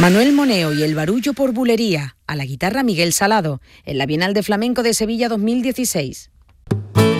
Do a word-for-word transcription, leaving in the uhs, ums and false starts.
Manuel Moneo y el barullo por bulería, a la guitarra Miguel Salado, en la Bienal de Flamenco de Sevilla dos mil dieciséis.